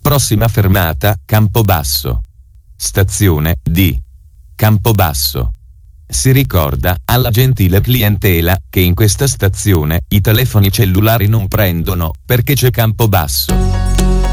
Prossima fermata, Campobasso. Stazione D. Campobasso. Si ricorda alla gentile clientela che in questa stazione i telefoni cellulari non prendono perché c'è Campobasso.